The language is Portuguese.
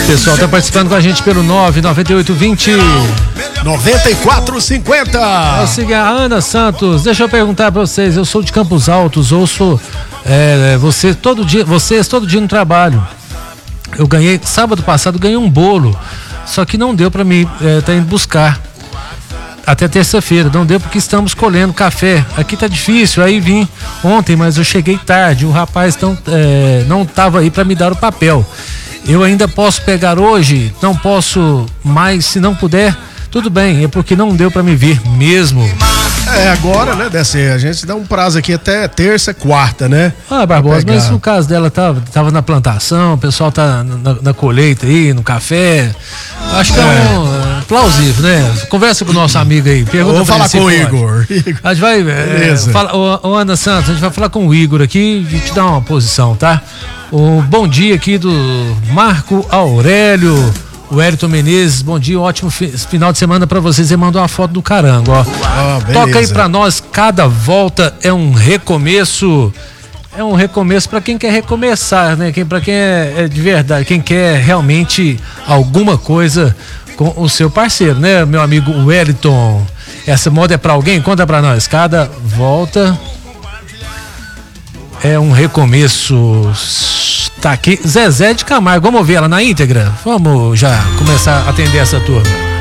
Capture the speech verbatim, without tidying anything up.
O pessoal tá participando com a gente pelo nove nove oito dois zero noventa e quatro cinquenta. É o seguinte, a Ana Santos, deixa eu perguntar pra vocês, eu sou de Campos Altos, ouço é, você, todo dia, vocês todo dia no trabalho. Eu ganhei, sábado passado ganhei um bolo, só que não deu pra mim é, tá indo buscar até terça-feira, não deu porque estamos colhendo café, aqui tá difícil, aí vim ontem, mas eu cheguei tarde, o rapaz tão, é, não tava aí pra me dar o papel. Eu ainda posso pegar hoje, não posso mais, se não puder, tudo bem, é porque não deu pra me vir mesmo. É, agora, né, Desce, a gente dá um prazo aqui até terça, quarta, né? Ah, Barbosa, mas no caso dela tava, tava na plantação, o pessoal tá na, na colheita aí, no café. Acho que é, é um é, plausível, né? Conversa com o nosso amigo aí. Pergunta Vou falar com o Igor. A gente vai. É, fala, ô, ô, Ana Santos, a gente vai falar com o Igor aqui e te dar uma posição, tá? O bom dia aqui do Marco Aurélio. O Wellington Menezes, bom dia, ótimo final de semana pra vocês. Ele mandou uma foto do carango, ó. Ah, toca aí pra nós, cada volta é um recomeço. É um recomeço pra quem quer recomeçar, né? Quem, pra quem é, é de verdade, quem quer realmente alguma coisa com o seu parceiro, né, meu amigo Wellington? Essa moda é pra alguém? Conta pra nós. Cada volta é um recomeço. Tá aqui, Zezé de Camargo. Vamos ver ela na íntegra? Vamos já começar a atender essa turma.